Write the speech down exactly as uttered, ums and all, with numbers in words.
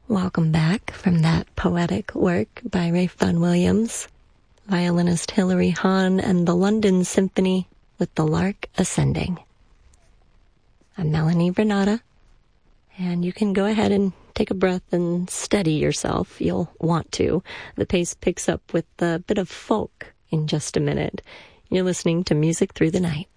Welcome back from that poetic work by Ralph Vaughan Williams, violinist Hilary Hahn, and the London Symphony with The Lark Ascending. I'm Melanie Vernata, and you can go ahead and take a breath and steady yourself. You'll want to. The pace picks up with a bit of folk in just a minute. You're listening to Music Through the Night.